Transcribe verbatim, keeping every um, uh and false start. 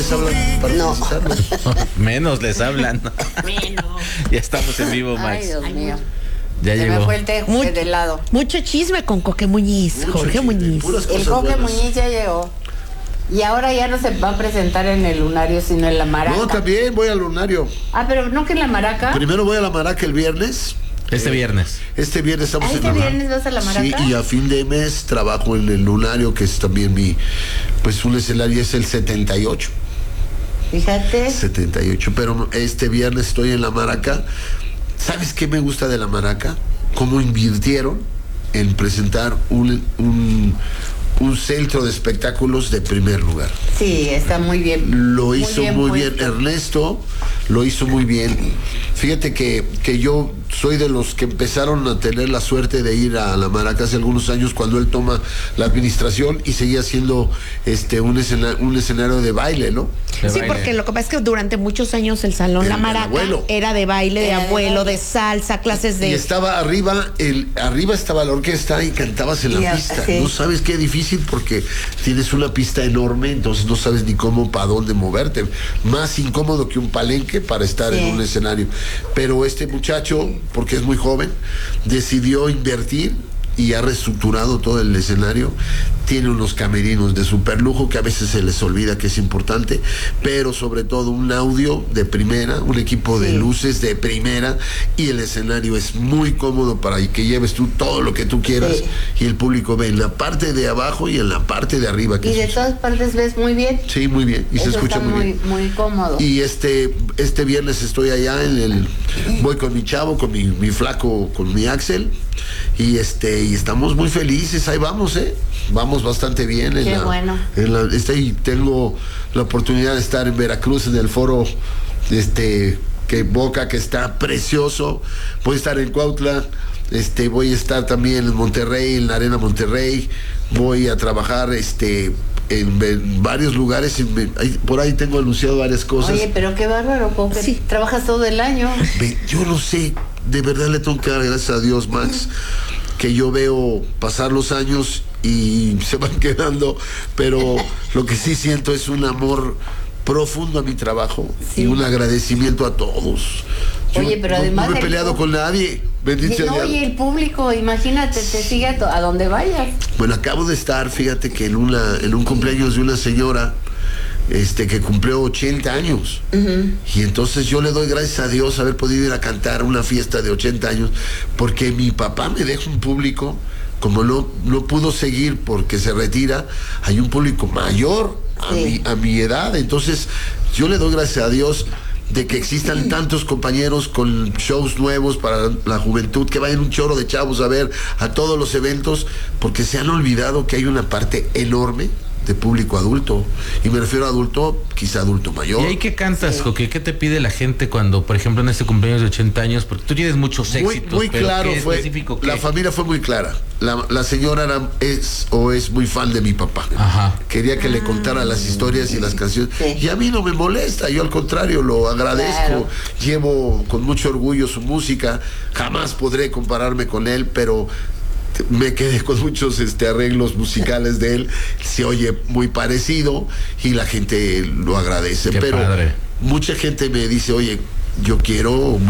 les hablan para No. felicitarlos? Menos les hablan. Menos. Ya estamos en vivo, Max. Ay, Dios mío. Ya Se llegó. me fue el té Mucho- de lado. Mucho chisme con Coque Muñiz, Mucho Jorge chisme, Muñiz. puras El cosas Coque buenas. Muñiz ya llegó. Y ahora ya no se va a presentar en el lunario, sino en la maraca. No, también voy al lunario. Ah, pero no que en la maraca. Primero voy a la maraca el viernes. Este viernes. Este viernes estamos Ah, en ¿este la viernes vas a la maraca? Sí, y a fin de mes trabajo en el lunario, que es también mi, pues un escenario, es el setenta y ocho. Fíjate. setenta y ocho, pero este viernes estoy en la maraca. ¿Sabes qué me gusta de la maraca? Cómo invirtieron en presentar un, un, un centro de espectáculos de primer lugar. Sí, está muy bien. Lo hizo muy bien, puesto. Ernesto lo hizo muy bien. Fíjate que, que yo soy de los que empezaron a tener la suerte de ir a la maraca hace algunos años, cuando él toma la administración, y seguía siendo este un escenario, un escenario de baile, ¿no? De Sí, baile. porque lo que pasa es que durante muchos años el salón El La del Maraca abuelo. era de baile, de Era de abuelo, baile. de salsa, clases Y de... estaba arriba, el, arriba estaba la orquesta y cantabas en la Y a- pista. sí. No sabes qué difícil, porque tienes una pista enorme, entonces no sabes ni cómo, para dónde moverte. Más incómodo que un palenque para estar Sí. en un escenario. Pero este muchacho, porque es muy joven, decidió invertir y ha reestructurado todo el escenario. Tiene unos camerinos de super lujo que a veces se les olvida que es importante, pero sobre todo un audio de primera, un equipo de Sí. luces de primera, y el escenario es muy cómodo para que lleves tú todo lo que tú quieras, Sí. y el público ve en la parte de abajo y en la parte de arriba. Que Y de es- todas partes ves muy bien. Sí, muy bien, y se Eso escucha está muy muy, bien. muy cómodo. Y este este viernes estoy allá en el, voy con mi chavo, con mi, mi flaco, con mi Axel, y este y estamos muy felices. Ahí vamos, eh vamos bastante bien en Qué la, bueno. en la- este, y tengo la oportunidad de estar en Veracruz en el foro este que Boca, que está precioso. Voy a estar en Cuautla, este voy a estar también en Monterrey, en la Arena Monterrey. Voy a trabajar este en, en varios lugares, y me- ahí- por ahí tengo anunciado varias cosas. Oye, pero qué bárbaro, porque Sí. trabajas todo el año. Ve, yo no sé, de verdad le tengo que dar gracias a Dios, Max, que yo veo pasar los años y se van quedando, pero lo que sí siento es un amor profundo a mi trabajo, Sí. y un agradecimiento a todos. Yo Oye, pero no- además no me he el- peleado con nadie, Y, bendito sea no, Dios. y el público, imagínate, te sigue a, to- a donde vayas. Bueno, acabo de estar, fíjate que en una en un cumpleaños de una señora este que cumplió ochenta años. Y entonces yo le doy gracias a Dios haber podido ir a cantar una fiesta de ochenta años, porque mi papá me deja un público, como no, no pudo seguir porque se retira, hay un público mayor a, Sí. mi, a mi edad. Entonces yo le doy gracias a Dios de que existan tantos compañeros con shows nuevos para la juventud, que vayan un chorro de chavos a ver a todos los eventos, porque se han olvidado que hay una parte enorme de público adulto, y me refiero a adulto, quizá adulto mayor. ¿Y ahí qué cantas, Coque? ¿Qué te pide la gente cuando, por ejemplo, en este cumpleaños de ochenta años? Porque tú tienes muchos Muy, éxitos, muy pero claro ¿qué fue, específico qué? la familia fue muy clara. La, la señora era, es o es muy fan de mi papá. Ajá. Quería que le contara las historias y las canciones. Sí. Y a mí no me molesta, yo al contrario lo agradezco. Claro. Llevo con mucho orgullo su música. Jamás podré compararme con él, pero me quedé con muchos este, arreglos musicales de él. Se oye muy parecido y la gente lo agradece. Qué pero padre. mucha gente me dice, oye, yo quiero